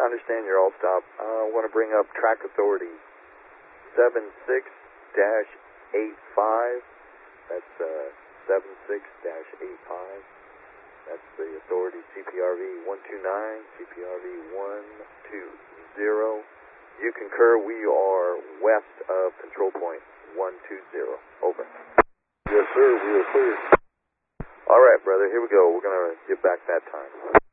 understand your all stop. I want to bring up track authority 76-85. That's 76-85. That's the authority CPRV 129, CPRV 120. You concur we are west of control point 120. Over. Yes, sir. We are clear. All right, brother. Here we go. We're going to get back that time.